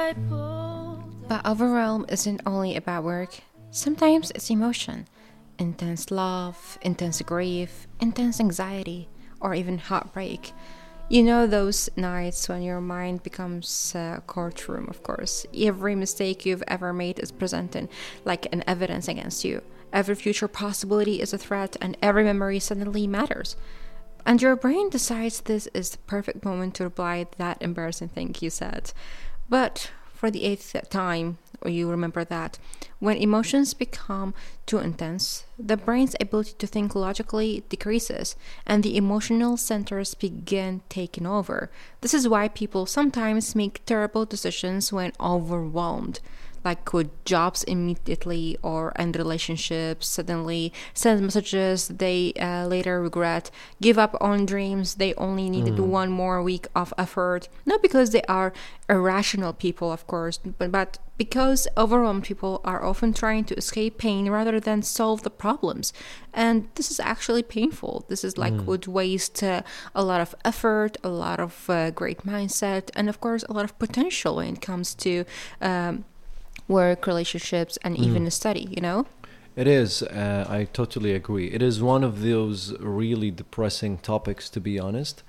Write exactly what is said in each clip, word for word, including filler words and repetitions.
But overwhelm isn't only about work. Sometimes it's emotion. Intense love, intense grief, intense anxiety, or even heartbreak. You know those nights when your mind becomes a courtroom, of course. Every mistake you've ever made is presented like an evidence against you. Every future possibility is a threat, and every memory suddenly matters. And your brain decides this is the perfect moment to reply that embarrassing thing you said. But for the eighth time, or you remember that, when emotions become too intense, the brain's ability to think logically decreases and the emotional centers begin taking over. This is why people sometimes make terrible decisions when overwhelmed, like quit jobs immediately or end relationships suddenly, send messages they uh, later regret, give up on dreams they only needed mm. one more week of effort. Not because they are irrational people, of course, but, but because overwhelmed people are often trying to escape pain rather than solve the problems. And this is actually painful. This is like mm. would waste uh, a lot of effort, a lot of uh, great mindset, and of course a lot of potential when it comes to um, work, relationships, and even mm. study, you know? It is. Uh, I totally agree. It is one of those really depressing topics, to be honest.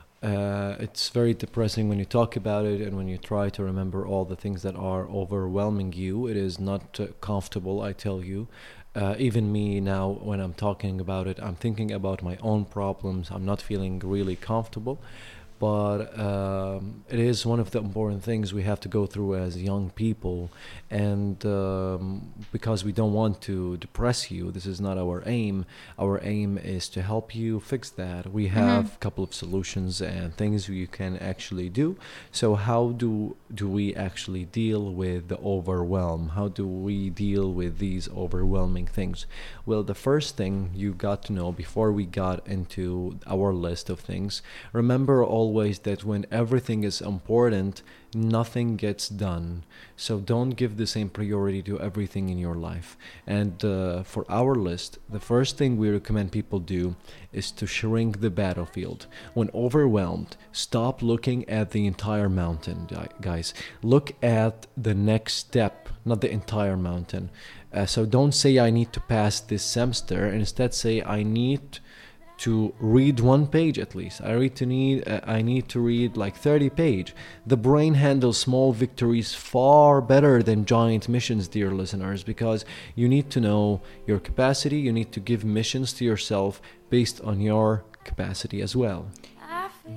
Uh, it's very depressing when you talk about it and when you try to remember all the things that are overwhelming you. It is not uh, comfortable, I tell you. Uh, even me now, when I'm talking about it, I'm thinking about my own problems. I'm not feeling really comfortable. But um, it is one of the important things we have to go through as young people. And um, because we don't want to depress you, this is not our aim. Our aim is to help you fix that. We have mm-hmm. a couple of solutions and things you can actually do. So how do do we actually deal with the overwhelm? How do we deal with these overwhelming things? Well, the first thing you got to know before we got into our list of things, remember all always that when everything is important, nothing gets done. So don't give the same priority to everything in your life. And uh, for our list, the first thing we recommend people do is to shrink the battlefield. When overwhelmed, stop looking at the entire mountain, guys. Look at the next step, not the entire mountain. Uh, so don't say I need to pass this semester. Instead say I need to read one page at least. I read to need. Uh, I need to read like thirty page. The brain handles small victories far better than giant missions, dear listeners, because you need to know your capacity. You need to give missions to yourself based on your capacity as well.